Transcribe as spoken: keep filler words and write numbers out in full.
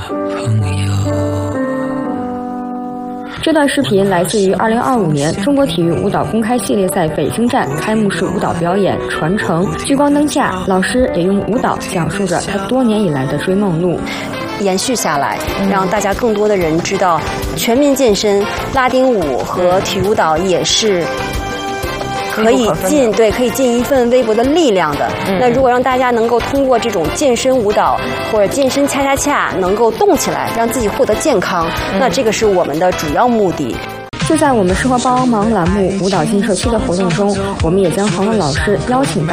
朋友。 这段视频来自于二零二五年中国体育舞蹈公开系列赛北京站开幕式舞蹈表演《传承》。聚光灯下，老师也用舞蹈讲述着他多年以来的追梦路。 延续下来，让大家更多的人知道，全民健身、拉丁舞和体育舞蹈也是可以尽对可以尽一份微薄的力量的。嗯、那如果让大家能够通过这种健身舞蹈或者健身恰恰恰能够动起来，让自己获得健康，嗯、那这个是我们的主要目的。 就在我们生活帮忙栏目舞蹈进社区的活动中，我们也将黄乐老师邀请到